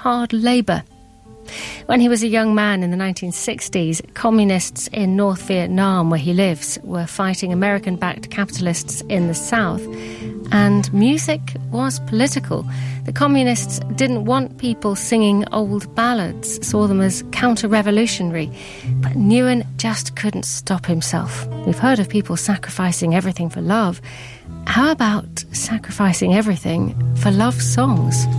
hard labour. When he was a young man in the 1960s, communists in North Vietnam, where he lives, were fighting American-backed capitalists in the South, and music was political. The communists didn't want people singing old ballads, saw them as counter-revolutionary, but Nguyen just couldn't stop himself. We've heard of people sacrificing everything for love. How about sacrificing everything for love songs?